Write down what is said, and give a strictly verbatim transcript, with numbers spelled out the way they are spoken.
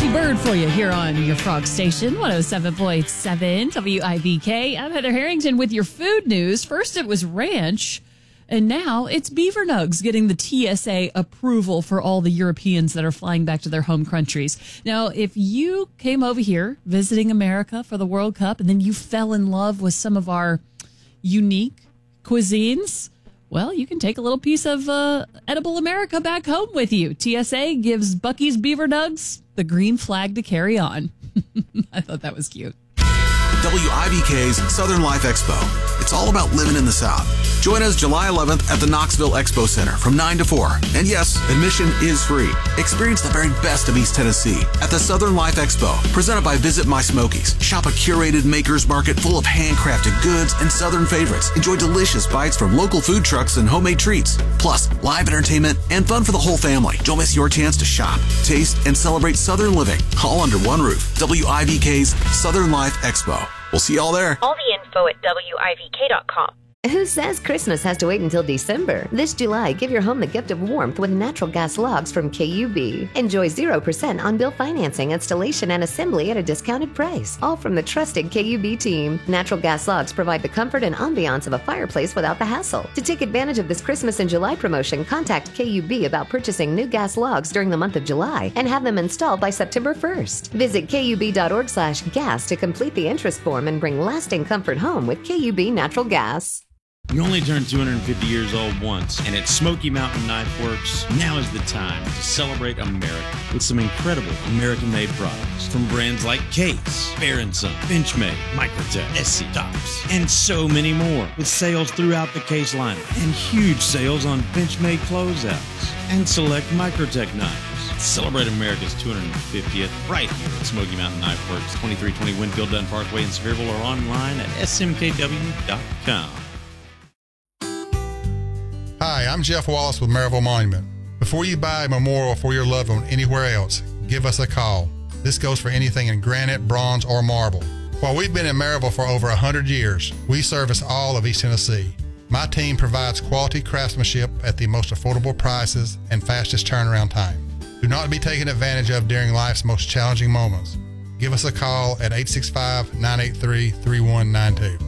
Jesse Bird for you here on your Frog Station, one oh seven point seven W I B K. I'm Heather Harrington with your food news. First it was ranch, and now it's beaver nugs getting the T S A approval for all the Europeans that are flying back to their home countries. Now, if you came over here visiting America for the World Cup and then you fell in love with some of our unique cuisines, well, you can take a little piece of uh, edible America back home with you. T S A gives Buc-ee's Beaver Nugs the green flag to carry on. I thought that was cute. W I B K's Southern Life Expo. It's all about living in the South. Join us July eleventh at the Knoxville Expo Center from nine to four. And yes, admission is free. Experience the very best of East Tennessee at the Southern Life Expo, presented by Visit My Smokies. Shop a curated maker's market full of handcrafted goods and Southern favorites. Enjoy delicious bites from local food trucks and homemade treats. Plus, live entertainment and fun for the whole family. Don't miss your chance to shop, taste, and celebrate Southern living all under one roof. W I B K's Southern Life Expo. We'll see you all there. All the info at W I V K dot com. Who says Christmas has to wait until December? This July, give your home the gift of warmth with natural gas logs from K U B. Enjoy zero percent on-bill financing, installation, and assembly at a discounted price. All from the trusted K U B team. Natural gas logs provide the comfort and ambiance of a fireplace without the hassle. To take advantage of this Christmas and July promotion, contact K U B about purchasing new gas logs during the month of July and have them installed by September first. Visit K U B dot org slash gas to complete the interest form and bring lasting comfort home with K U B Natural Gas. You only turn two hundred fifty years old once, and at Smoky Mountain Knife Works, now is the time to celebrate America with some incredible American-made products from brands like Case, Bear and Son, Benchmade, Microtech, S C Tops, and so many more. With sales throughout the Case lineup and huge sales on Benchmade closeouts and select Microtech knives. Celebrate America's two hundred fiftieth right here at Smoky Mountain Knife Works, twenty-three twenty Winfield Dunn Parkway in Sevierville, or online at S M K W dot com. Hi, I'm Jeff Wallace with Maryville Monument. Before you buy a memorial for your loved one anywhere else, give us a call. This goes for anything in granite, bronze, or marble. While we've been in Maryville for over one hundred years, we service all of East Tennessee. My team provides quality craftsmanship at the most affordable prices and fastest turnaround time. Do not be taken advantage of during life's most challenging moments. Give us a call at eight six five, nine eight three, three one nine two.